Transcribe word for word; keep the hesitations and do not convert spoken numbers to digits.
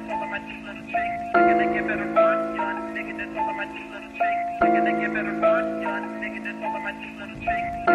that's all of my two little tricks. Nigga, they get better run, young nigga, that's all of my two little tricks. Nigga, they get better run, young nigga, that's all of my two little tricks.